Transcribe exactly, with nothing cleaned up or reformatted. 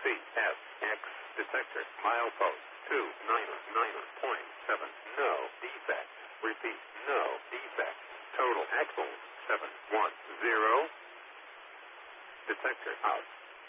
C S X detector milepost two nine nine point seven. No defect. Repeat, no defect. Total axle seven one zero. Detector out.